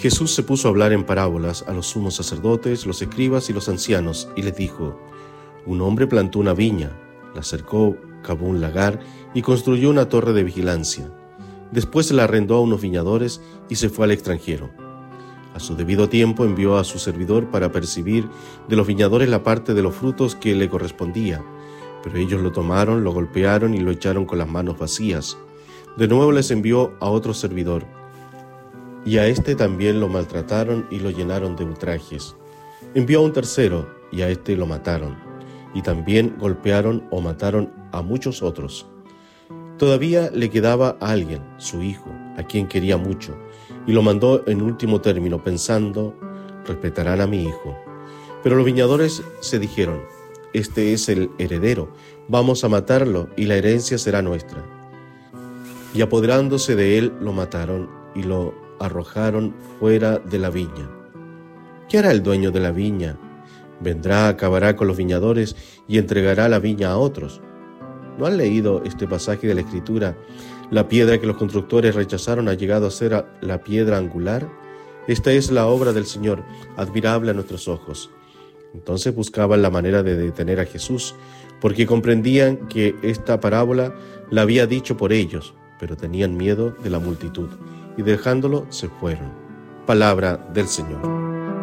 Jesús se puso a hablar en parábolas a los sumos sacerdotes, los escribas y los ancianos, y les dijo: Un hombre plantó una viña, la cercó, cavó un lagar y construyó una torre de vigilancia. Después la arrendó a unos viñadores y se fue al extranjero. A su debido tiempo envió a su servidor para percibir de los viñadores la parte de los frutos que le correspondía. Pero ellos lo tomaron, lo golpearon y lo echaron con las manos vacías. De nuevo les envió a otro servidor, y a este también lo maltrataron y lo llenaron de ultrajes. Envió a un tercero, y a este lo mataron, y también golpearon o mataron a muchos otros. Todavía le quedaba a alguien, su hijo, a quien quería mucho, y lo mandó en último término, pensando: respetarán a mi hijo. Pero los viñadores se dijeron: este es el heredero, vamos a matarlo y la herencia será nuestra. Y apoderándose de él, lo mataron y lo arrojaron fuera de la viña. ¿Qué hará el dueño de la viña? Vendrá, acabará con los viñadores y entregará la viña a otros. ¿No han leído este pasaje de la Escritura? La piedra que los constructores rechazaron ha llegado a ser la piedra angular. Esta es la obra del Señor, admirable a nuestros ojos. Entonces buscaban la manera de detener a Jesús, porque comprendían que esta parábola la había dicho por ellos, pero tenían miedo de la multitud, y dejándolo se fueron. Palabra del Señor.